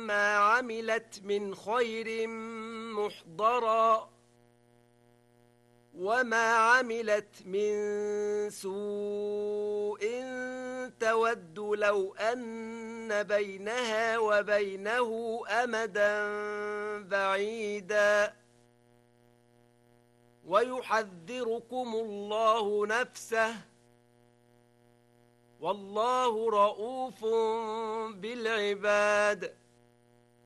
ما عملت من خير محضرا وما عملت من سوء تود لو أن بينها وبينه أمدا بعيدا ويحذركم الله نفسه والله رؤوف بالعباد